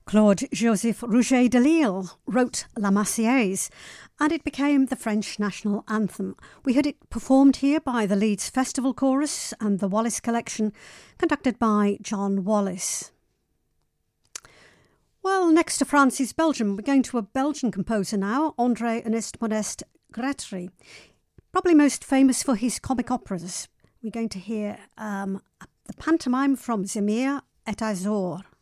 Claude-Joseph Rouget de Lisle wrote La Marseillaise, and it became the French national anthem. We heard it performed here by the Leeds Festival Chorus and the Wallace Collection, conducted by John Wallace. Well, next to France is Belgium. We're going to a Belgian composer now, André Ernest Modeste Grétry, probably most famous for his comic operas. We're going to hear the pantomime from Zemire et Azor.